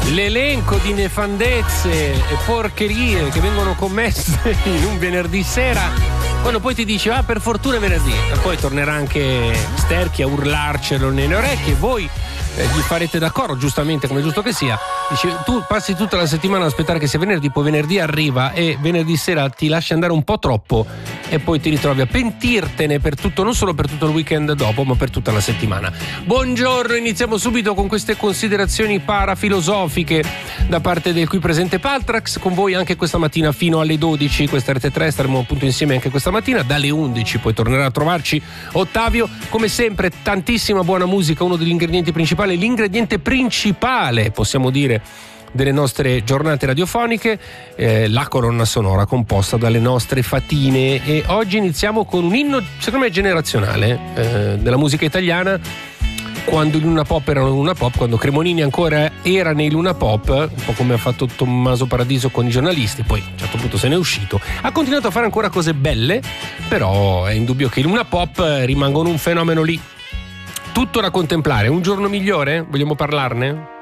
L'elenco di nefandezze e porcherie che vengono commesse in un venerdì sera, quando poi ti dici per fortuna è venerdì, e poi tornerà anche Sterchi a urlarcelo nelle orecchie, voi gli farete d'accordo, giustamente, come è giusto che sia. Dici, tu passi tutta la settimana ad aspettare che sia venerdì, poi venerdì arriva e venerdì sera ti lasci andare un po' troppo e poi ti ritrovi a pentirtene per tutto, non solo per tutto il weekend dopo, ma per tutta la settimana. Buongiorno, iniziamo subito con queste considerazioni parafilosofiche da parte del qui presente Paltrax, con voi anche questa mattina fino alle 12, questa Rete 3, staremo appunto insieme anche questa mattina, dalle 11 poi tornerà a trovarci Ottavio, come sempre tantissima buona musica, uno degli ingredienti principali, l'ingrediente principale, possiamo dire, delle nostre giornate radiofoniche, la colonna sonora composta dalle nostre fatine, e oggi iniziamo con un inno secondo me generazionale della musica italiana. Quando i Luna Pop erano Luna Pop, quando Cremonini ancora era nei Luna Pop, un po' come ha fatto Tommaso Paradiso con i giornalisti, poi a un certo punto se n'è uscito, ha continuato a fare ancora cose belle, però è indubbio che i Luna Pop rimangono un fenomeno lì, tutto da contemplare. Un giorno migliore? Vogliamo parlarne?